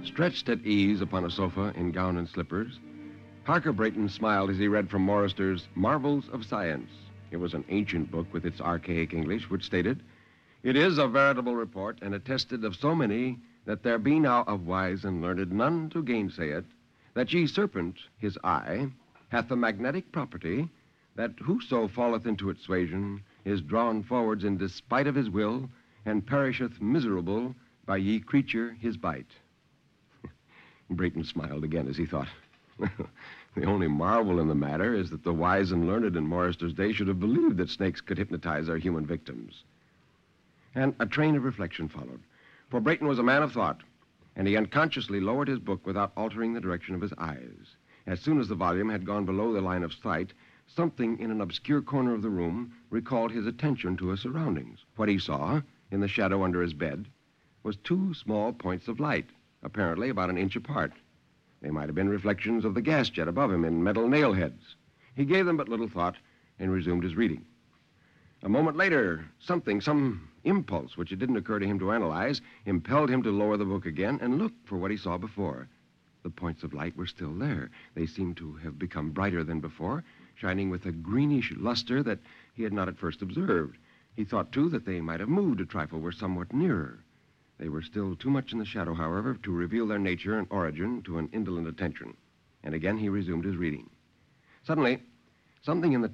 Stretched at ease upon a sofa in gown and slippers, Parker Brayton smiled as he read from Morrister's Marvels of Science. It was an ancient book with its archaic English, which stated, "It is a veritable report, and attested of so many, that there be now of wise and learned none to gainsay it, that ye serpent, his eye, hath the magnetic property, that whoso falleth into its suasion is drawn forwards in despite of his will, and perisheth miserable by ye creature his bite." Brayton smiled again as he thought, the only marvel in the matter is that the wise and learned in Morrister's day should have believed that snakes could hypnotize their human victims. And a train of reflection followed, for Brayton was a man of thought, and he unconsciously lowered his book without altering the direction of his eyes. As soon as the volume had gone below the line of sight, something in an obscure corner of the room recalled his attention to his surroundings. What he saw, in the shadow under his bed, was two small points of light, apparently about an inch apart. They might have been reflections of the gas jet above him in metal nail heads. He gave them but little thought and resumed his reading. A moment later, some impulse, which it didn't occur to him to analyze, impelled him to lower the book again and look for what he saw before. The points of light were still there. They seemed to have become brighter than before, shining with a greenish luster that he had not at first observed. He thought, too, that they might have moved a trifle, were somewhat nearer. They were still too much in the shadow, however, to reveal their nature and origin to an indolent attention. And again he resumed his reading. Suddenly, something in the